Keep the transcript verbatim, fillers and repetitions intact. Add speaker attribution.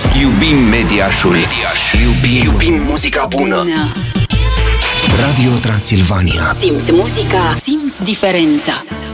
Speaker 1: Iubim Mediașul. Mediaș. Iubim, Iubim muzica bună. Radio Transilvania.
Speaker 2: Simți muzica, simți diferența.